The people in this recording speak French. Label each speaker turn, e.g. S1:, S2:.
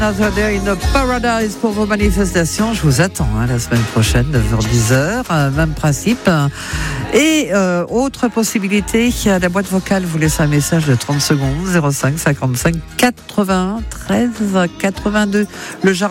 S1: Another Day in the Paradise pour vos manifestations. Je vous attends la semaine prochaine, 9h-10h, même principe. Et autre possibilité, la boîte vocale, vous laissez un message de 30 secondes, 05 55 80 13 82. Le jardin